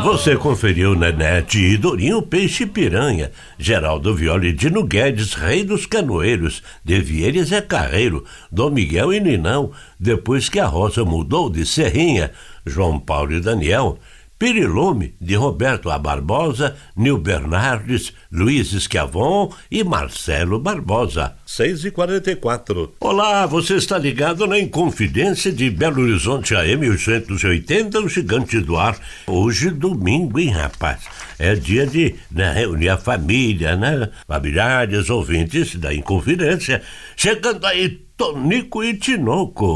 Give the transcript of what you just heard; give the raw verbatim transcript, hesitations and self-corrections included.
Você conferiu Nenete e Dorinho Peixe Piranha, Geraldo Viola e Dino Guedes, Rei dos Canoeiros, De Vieira e Zé Carreiro, Dom Miguel e Ninão, Depois que a Rosa Mudou, de Serrinha, João Paulo e Daniel, Pirilume, de Roberto A. Barbosa, Nil Bernardes, Luiz Esquiavon e Marcelo Barbosa. seis e quarenta e quatro. Olá, você está ligado na Inconfidência de Belo Horizonte A M oitocentos e oitenta, o Gigante do Ar. Hoje, domingo, hein, rapaz? É dia de, né, reunir a família, né? Familiares, ouvintes da Inconfidência. Chegando aí, Tonico e Tinoco.